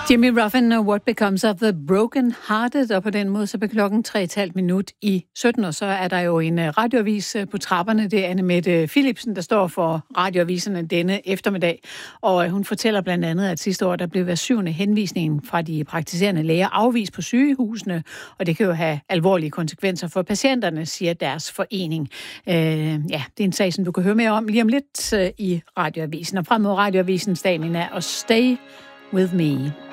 Jimmy Ruffin og What Becomes of the Broken Hearted, og på den måde så bliver klokken 3:03 og så er der jo en radioavis på trapperne. Det er Anne-Mette Philipsen, der står for radioaviserne denne eftermiddag, og hun fortæller blandt andet, at sidste år der blev hver 7. henvisning fra de praktiserende læger afvist på sygehusene, og det kan jo have alvorlige konsekvenser for patienterne, siger deres forening. Det er en sag, som du kan høre mere om lige om lidt i radioavisen, og frem mod radioavisens dag, og Stay With Me.